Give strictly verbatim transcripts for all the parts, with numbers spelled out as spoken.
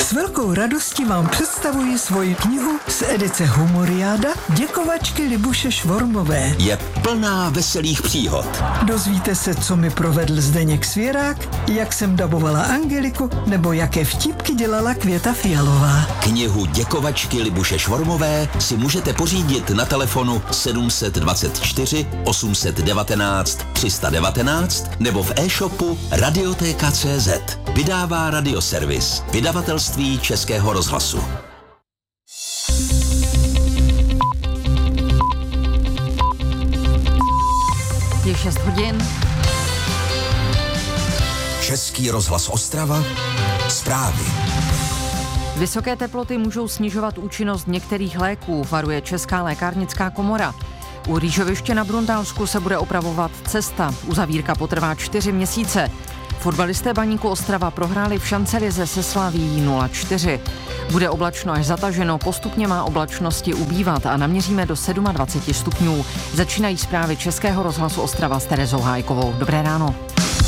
S velkou radostí vám představuji svoji knihu z edice Humoriáda Děkovačky Libuše Švormové. Je plná veselých příhod. Dozvíte se, co mi provedl Zdeněk Svěrák, jak jsem dabovala Angeliku, nebo jaké vtípky dělala Květa Fialová. Knihu Děkovačky Libuše Švormové si můžete pořídit na telefonu sedm dvacet čtyři osm devatenáct tři sta devatenáct nebo v e-shopu Radiotéka tečka cé zet. Vydává Radioservis, vydavatelství Českého rozhlasu. Je šest hodin. Český rozhlas Ostrava. Zprávy. Vysoké teploty můžou snižovat účinnost některých léků, varuje Česká lékárnická komora. U Rýžoviště na Bruntálsku se bude opravovat cesta. Uzavírka potrvá čtyři měsíce. Fotbalisté Baníku Ostrava prohráli v šancelize se Slavií nula čtyři. Bude oblačno až zataženo, postupně má oblačnosti ubývat a naměříme do dvacet sedm stupňů. Začínají zprávy Českého rozhlasu Ostrava s Terezou Hájkovou. Dobré ráno.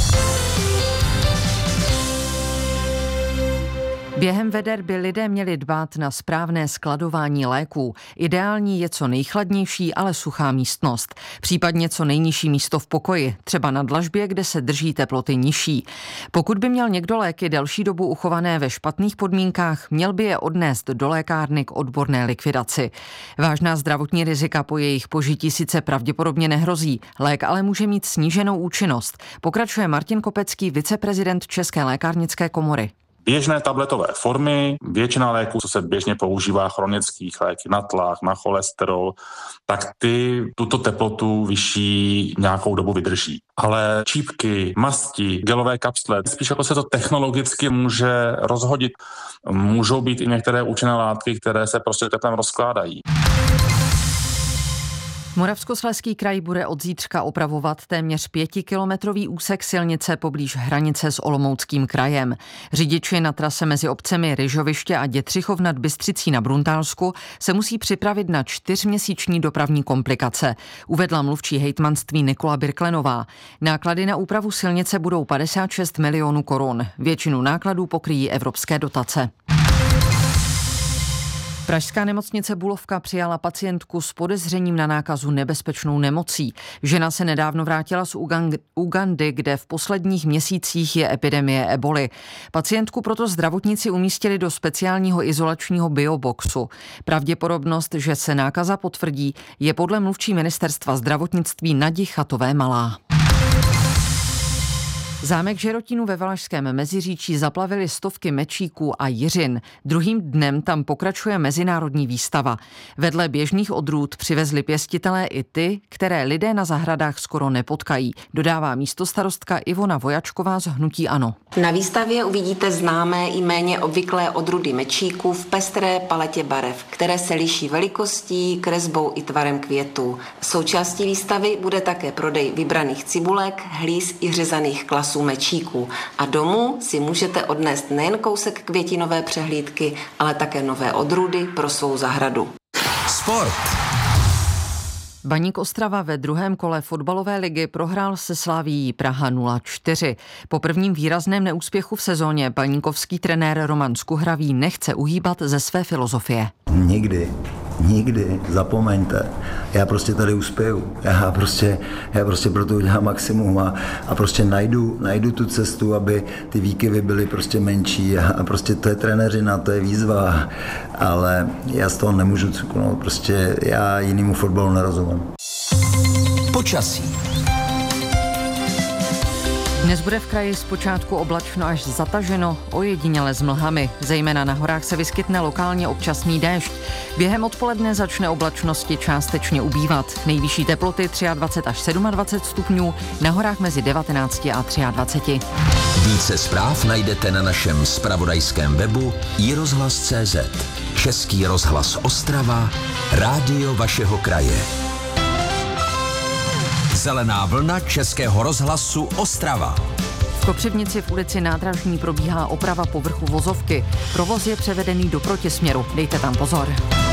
Během veder by lidé měli dbát na správné skladování léků. Ideální je co nejchladnější, ale suchá místnost. Případně co nejnižší místo v pokoji, třeba na dlažbě, kde se drží teploty nižší. Pokud by měl někdo léky delší dobu uchované ve špatných podmínkách, měl by je odnést do lékárny k odborné likvidaci. Vážná zdravotní rizika po jejich požití sice pravděpodobně nehrozí, lék ale může mít sníženou účinnost. Pokračuje Martin Kopecký, viceprezident České lékárnické komory. Běžné tabletové formy, většina léků, co se běžně používá, chronických léky na tlak, na cholesterol, tak ty tuto teplotu vyšší nějakou dobu vydrží. Ale čípky, masti, gelové kapsle, spíš jako se to technologicky může rozhodit. Můžou být i některé účinné látky, které se prostě teplem rozkládají. Moravskoslezský kraj bude od zítřka opravovat téměř pětikilometrový úsek silnice poblíž hranice s Olomouckým krajem. Řidiči na trase mezi obcemi Ryžoviště a Dětřichov nad Bystřicí na Bruntálsku se musí připravit na čtyřměsíční dopravní komplikace, uvedla mluvčí hejtmanství Nikola Birklenová. Náklady na úpravu silnice budou padesát šest milionů korun. Většinu nákladů pokryjí evropské dotace. Pražská nemocnice Bulovka přijala pacientku s podezřením na nákazu nebezpečnou nemocí. Žena se nedávno vrátila z Ugandy, kde v posledních měsících je epidemie eboli. Pacientku proto zdravotníci umístili do speciálního izolačního bioboxu. Pravděpodobnost, že se nákaza potvrdí, je podle mluvčí ministerstva zdravotnictví Nadi Chatové malá. Zámek Žerotínu ve Valašském Meziříčí zaplavili stovky mečíků a jiřin. Druhým dnem tam pokračuje mezinárodní výstava. Vedle běžných odrůd přivezli pěstitelé i ty, které lidé na zahradách skoro nepotkají, dodává místostarostka Ivona Vojačková z hnutí ANO. Na výstavě uvidíte známé i méně obvyklé odrůdy mečíků v pestré paletě barev, které se liší velikostí, kresbou i tvarem květů. Součástí výstavy bude také prodej vybraných cibulek, hlíz i řezaných klasů mečíků. A domů si můžete odnést nejen kousek květinové přehlídky, ale také nové odrůdy pro svou zahradu. Sport. Baník Ostrava ve druhém kole fotbalové ligy prohrál se Slavií Praha nula čtyři. Po prvním výrazném neúspěchu v sezóně baníkovský trenér Roman Skuhravý nechce uhýbat ze své filozofie. Nikdy, nikdy, zapomeňte, já prostě tady uspěju, já prostě, já prostě pro to udělám maximum a, a prostě najdu, najdu tu cestu, aby ty výkyvy byly prostě menší a, a prostě to je trenéřina, to je výzva, ale já z toho nemůžu cuknout, prostě já jinému fotbalu nerozumím. Počasí. Dnes bude v kraji zpočátku oblačno až zataženo, ojediněle s mlhami. Zejména na horách se vyskytne lokálně občasný déšť. Během odpoledne začne oblačnosti částečně ubývat. Nejvyšší teploty dvacet tři až dvacet sedm stupňů, na horách mezi devatenáct a dvacet tři. Více zpráv najdete na našem zpravodajském webu i rozhlas tečka cé zet. Český rozhlas Ostrava, rádio vašeho kraje. Zelená vlna Českého rozhlasu Ostrava. V Kopřivnici v ulici Nádražní probíhá oprava povrchu vozovky. Provoz je převedený do protisměru. Dejte tam pozor.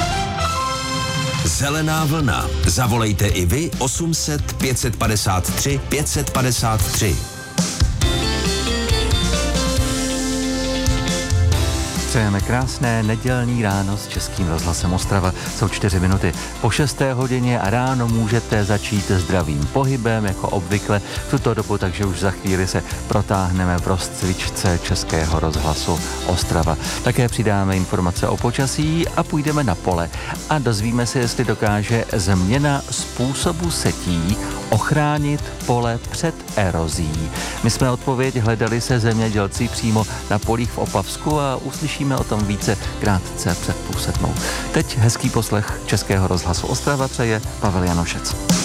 Zelená vlna. Zavolejte i vy osm set pět set padesát tři pět set padesát tři. Přejeme krásné nedělní ráno s Českým rozhlasem Ostrava. Jsou čtyři minuty po šesté hodině a ráno můžete začít zdravým pohybem, jako obvykle v tuto dobu, takže už za chvíli se protáhneme v rozcvičce Českého rozhlasu Ostrava. Také přidáme informace o počasí a půjdeme na pole a dozvíme se, jestli dokáže změna způsobu setí ochránit pole před erozí. My jsme odpověď hledali se zemědělci přímo na polích v Opavsku a uslyšíme o tom více krátce před půl sedmou. Teď hezký poslech Českého rozhlasu Ostrava přeje Pavel Janošec.